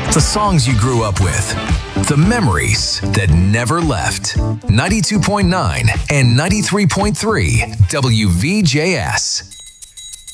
The songs you grew up with. The memories that never left. 92.9 and 93.3 WVJS.